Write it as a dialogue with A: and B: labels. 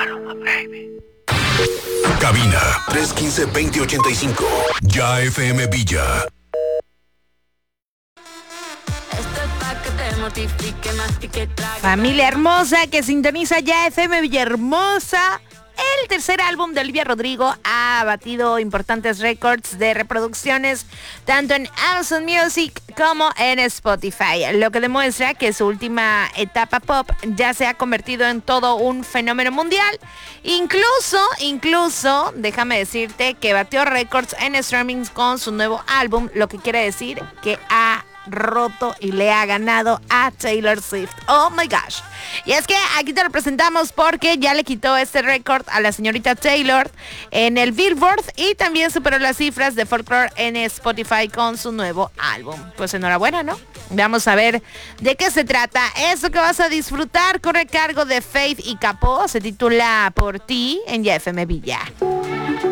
A: Cabina 315-2085. Ya FM Villa.
B: Familia hermosa que sintoniza Ya FM Villahermosa. El tercer álbum de Olivia Rodrigo ha batido importantes récords de reproducciones tanto en Amazon Music como en Spotify, lo que demuestra que su última etapa pop ya se ha convertido en todo un fenómeno mundial. Incluso, déjame decirte que batió récords en streaming con su nuevo álbum, lo que quiere decir que ha roto y le ha ganado a Taylor Swift. Oh my gosh. Y es que aquí te lo presentamos porque ya le quitó este récord a la señorita Taylor en el Billboard y también superó las cifras de Folklore en Spotify con su nuevo álbum. Pues enhorabuena, ¿no? Vamos a ver de qué se trata. Eso que vas a disfrutar corre a cargo de Faith y Capó. Se titula Por ti en Ya FM Villa.